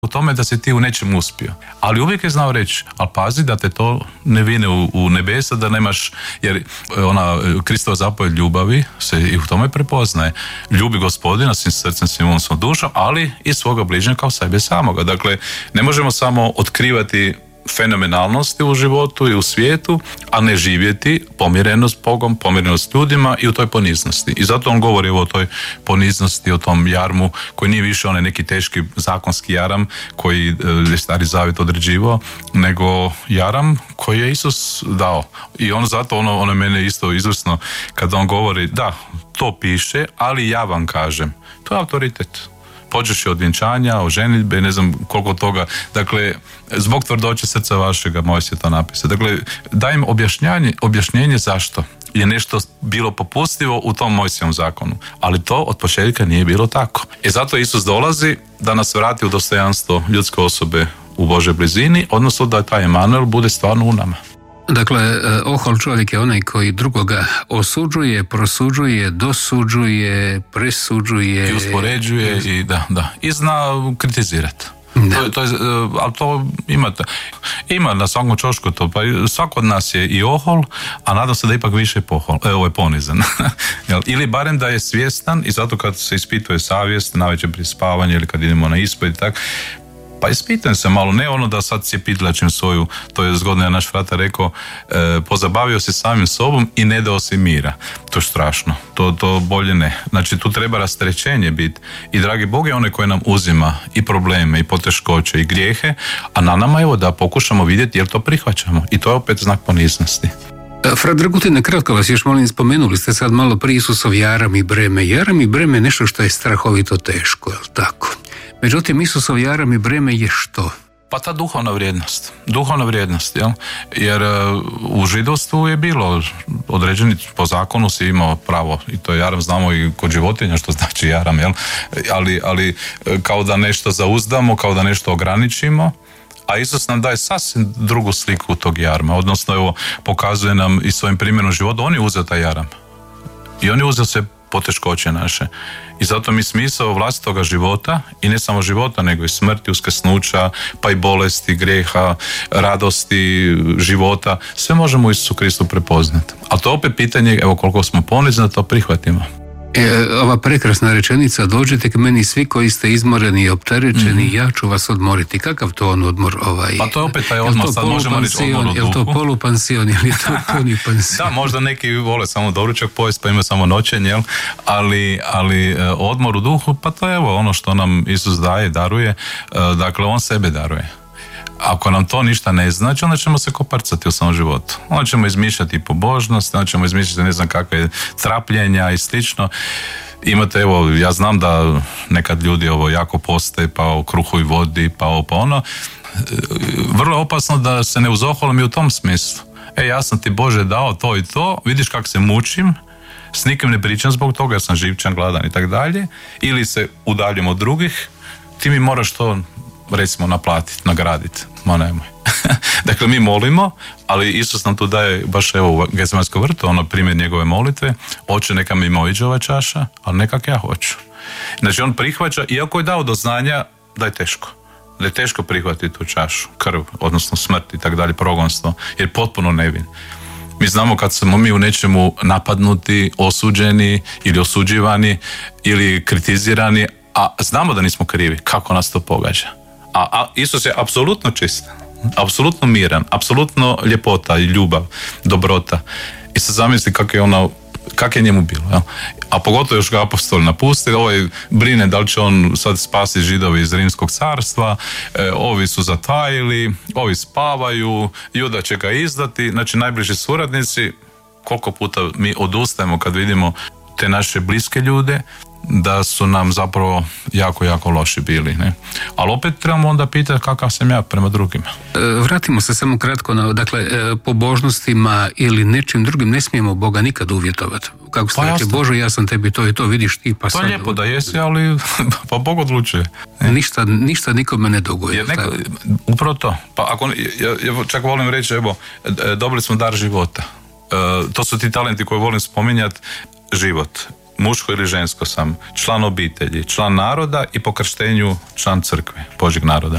u tome da si ti u nečem uspio. Ali uvijek je znao reći, ali pazi da te to ne vine u nebesa, da nemaš, jer ona Kristova zapovjed ljubavi se i u tome prepoznaje. Ljubi Gospodina svim srcem, svim umom, svom dušom, ali i svoga bližnjega kao sebe samoga. Dakle, ne možemo samo otkrivati fenomenalnosti u životu i u svijetu, a ne živjeti pomirenost s Bogom, pomirenost s ljudima i u toj poniznosti. I zato on govori o toj poniznosti, o tom jarmu koji nije više onaj neki teški zakonski jaram koji je Stari Zavjet određivao, nego jaram koji je Isus dao. I on zato, ono mene isto izvrsno kada on govori, da, to piše, ali ja vam kažem. To je autoritet. Počeš od vjenčanja, od ženidbe, ne znam koliko toga. Dakle, zbog tvrdoće srca vašega, Mojsije to napisao. Dakle, dajem objašnjenje zašto je nešto bilo popustivo u tom Mojsijevom zakonu. Ali to od početka nije bilo tako. I zato Isus dolazi da nas vrati u dostojanstvo ljudske osobe u Božoj blizini, odnosno da taj Emanuel bude stvarno u nama. Dakle, ohol čovjek je onaj koji drugoga osuđuje, prosuđuje, dosuđuje, presuđuje. I uspoređuje i zna kritizirati. Ali to ima na svakom čošku to, pa svako od nas je i ohol, a nadam se da ipak više je ponizan. Ili barem da je svjestan i zato kad se ispituje savjest navečer prije spavanja ili kad idemo na ispit, tak, pa ispitujem se malo, ne ono da sad cjepidlačim svoju, to je zgodno naš frata rekao, pozabavio se samim sobom i ne dao si mira. To je strašno, to bolje ne. Znači tu treba rasterećenje biti i dragi Bog je onaj koji nam uzima i probleme i poteškoće i grijehe, a na nama je da pokušamo vidjeti jel to prihvaćamo i to je opet znak poniznosti. Fra Dragutin, kratko vas još molim, spomenuli ste sad malo prije Isusov jaram i breme. Jaram i breme je nešto što je strahovito teško, jel tako? Međutim, Isusov jaram i breme je što? Pa ta duhovna vrijednost, jel? Jer u židovstvu je bilo određeni, po zakonu si imao pravo, i to je jaram, znamo i kod životinja što znači jaram, jel? Ali kao da nešto zauzdamo, kao da nešto ograničimo, a Isus nam daje sasvim drugu sliku tog jarma, odnosno evo, pokazuje nam i svojim primjerom života, on je uzeo taj jaram i on je uzeo sve poteškoće naše. I zato mi smisao vlastitoga života, i ne samo života, nego i smrti, uskrsnuća, pa i bolesti, grijeha, radosti, života, sve možemo u Isusu Kristu prepoznati. Ali to je opet pitanje, evo koliko smo ponizni da to prihvatimo. Ova prekrasna rečenica, dođite k meni svi koji ste izmoreni i opterećeni, ja ću vas odmoriti. Kakav to on odmor? Pa to je opet taj odmor, sad možemo reći odmor u duhu. Je li to polupansion ili je to puni pansion? Da, možda neki vole samo doručak pojesti pa ima samo noćenje, jel? Ali odmor u duhu, pa to je evo ono što nam Isus daje, daruje, dakle on sebe daruje. Ako nam to ništa ne znači, onda ćemo se koparcati u svom životu. Onda ćemo izmišljati pobožnost, onda ćemo izmišljati ne znam kakve trapljenja i slično. Imate, evo, ja znam da nekad ljudi jako poste, pa o kruhu i vodi, pa ono. Vrlo je opasno da se ne uzoholim i u tom smislu. Ja sam ti Bože dao to i to, vidiš kako se mučim, s nikim ne pričam zbog toga, ja sam živčan, gladan i tak dalje, ili se udaljim od drugih, ti mi moraš to recimo naplatiti, nagraditi. Ma nemoj. Dakle, mi molimo, ali Isus nam tu daje baš evo u Getsemanskom vrtu, ono primjer njegove molitve, Oče neka mi mimoiđe ova čaša, ali ne kak ja hoću. Znači on prihvaća, iako je dao do znanja da je teško prihvatiti tu čašu, krv, odnosno smrt i tak dalje, progonstvo, jer je potpuno nevin. Mi znamo kad smo mi u nečemu napadnuti, osuđeni ili osuđivani ili kritizirani, a znamo da nismo krivi, kako nas to pogađa. A Isus je apsolutno čist, apsolutno miran, apsolutno ljepota i ljubav, dobrota. I sad zamisli kako je njemu bilo. Jel? A pogotovo još ga apostoli napusti, brine da li će on sad spasiti Židovi iz Rimskog carstva, ovi su zatajili, ovi spavaju, Juda će ga izdati, znači najbliži suradnici. Koliko puta mi odustajemo kad vidimo te naše bliske ljude, da su nam zapravo jako, jako loši bili. Ne? Ali opet trebamo onda pitati kakav sam ja prema drugima. Vratimo se samo kratko na, dakle, pobožnostima ili nečim drugim ne smijemo Boga nikad uvjetovati. Kako ste rekli, Bože, ja sam tebi to i to, vidiš ti pa sad. To je lijepo da jesi, ali pa Bog odlučuje. Ništa nikome ne duguje. Upravo to. Pa ako, ja čak volim reći, evo, dobili smo dar života. To su ti talenti koje volim spominjati, život. Muško ili žensko sam, član obitelji, član naroda i po krštenju član crkve, Božjeg naroda.